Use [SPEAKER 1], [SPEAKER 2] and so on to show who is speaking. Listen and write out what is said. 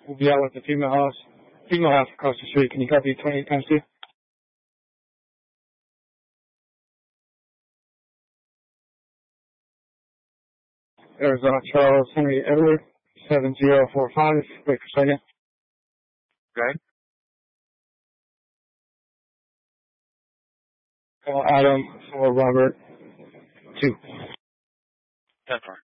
[SPEAKER 1] We'll be out with the female house across the street. Can you copy 28 times 2? Arizona Charles Henry Edward 7045. Wait for a second.
[SPEAKER 2] Okay.
[SPEAKER 1] Call Adam for Robert 2.
[SPEAKER 2] 10-4.